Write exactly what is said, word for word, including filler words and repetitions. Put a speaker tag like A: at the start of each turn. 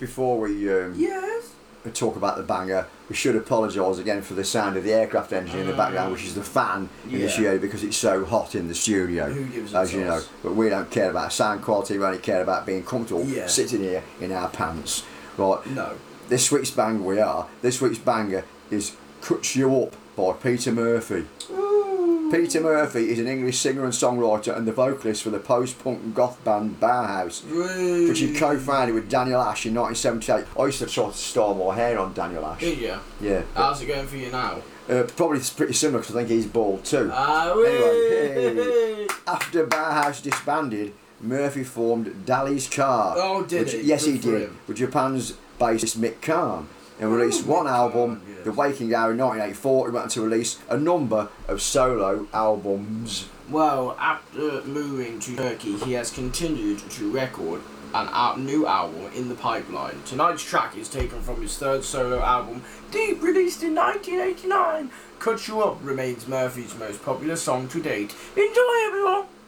A: before we um,
B: Yes.
A: talk about the banger, we should apologise again for the sound of the aircraft engine in the background, which is the fan in
B: Yeah.
A: the studio because it's so hot in the studio.
B: Who gives a
A: as you know.
B: toss?
A: But we don't care about sound quality. We only care about being comfortable
B: Yeah.
A: sitting here in our pants. Right.
B: No.
A: This week's banger we are. This week's banger is "Cuts You Up" by Peter Murphy.
B: Ooh.
A: Peter Murphy is an English singer and songwriter and the vocalist for the post-punk and goth band Bauhaus,
B: Whee.
A: which he co-founded with Daniel Ash in nineteen seventy-eight. I used to try to style my hair on Daniel Ash.
B: Did you?
A: Yeah.
B: How's it going for you now?
A: Uh, probably it's pretty similar because I think he's bald too.
B: Ah,
A: Anyway, after Bauhaus disbanded, Murphy formed Dally's Car.
B: Oh, did
A: which,
B: he?
A: Yes,
B: Good
A: he
B: for
A: did.
B: him.
A: With Japan's bassist Mick Karn. And released
B: Oh,
A: one
B: Mick
A: album,
B: Karn, yes.
A: The Waking Hour in nineteen eighty-four. He went on to release a number of solo albums.
B: Well, after moving to Turkey, he has continued to record an out new album in the pipeline. Tonight's track is taken from his third solo album, Deep, released in nineteen eighty-nine. Cut You Up remains Murphy's most popular song to date. Enjoy, everyone!